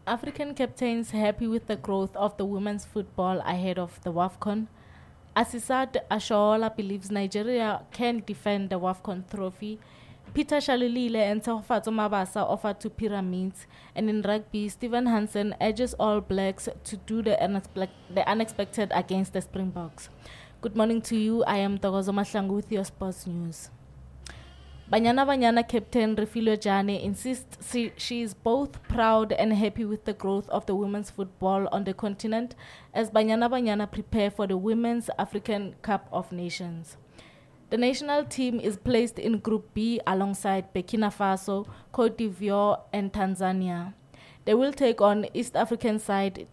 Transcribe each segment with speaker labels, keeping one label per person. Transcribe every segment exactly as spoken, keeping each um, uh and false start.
Speaker 1: African captains happy with the growth of the women's football ahead of the WAFCON. Asisat Ashaola believes Nigeria can defend the WAFCON trophy. Peter Shalulile and Tsofatso Mabasa offer to Pyramids. And in rugby, Stephen Hansen urges All Blacks to do the, unexpe- the unexpected against the Springboks. Good morning to you. I am Togozo Mahlangu with your sports news. Banyana Banyana captain Refilwe Jane insists she, she is both proud and happy with the growth of the women's football on the continent as Banyana Banyana prepare for the Women's African Cup of Nations. The national team is placed in Group B alongside Burkina Faso, Cote d'Ivoire and Tanzania. They will take on East African side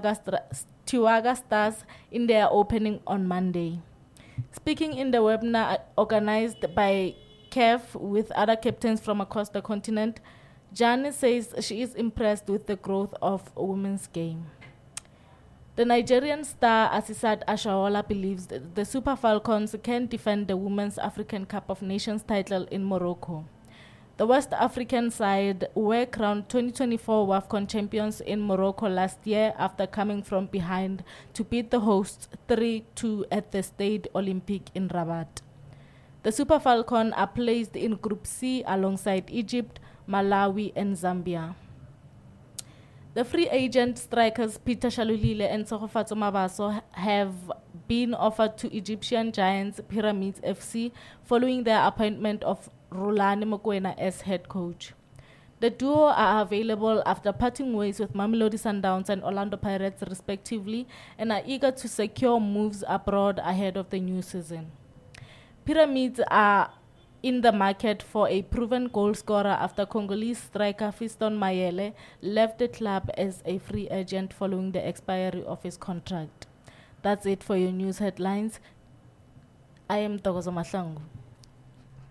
Speaker 1: Tuaga Stars in their opening on Monday. Speaking in the webinar organized by C A F with other captains from across the continent, Jane says she is impressed with the growth of a women's game. The Nigerian star Asisat Ashaola believes that the Super Falcons can defend the Women's African Cup of Nations title in Morocco. The West African side were crowned twenty twenty-four WAFCON champions in Morocco last year after coming from behind to beat the hosts three two at the Stade Olympique in Rabat. The Super Falcons are placed in Group C alongside Egypt, Malawi and Zambia. The free agent strikers Peter Shalulile and Tsofatso Mabaso have been offered to Egyptian giants Pyramids F C following their appointment of Rulani Mokoena as head coach. The duo are available after parting ways with Mamelodi Sundowns and Orlando Pirates respectively and are eager to secure moves abroad ahead of the new season. Pyramids are in the market for a proven goal scorer after Congolese striker Fiston Mayele left the club as a free agent following the expiry of his contract. That's it for your news headlines. I am Togozo Mahlangu.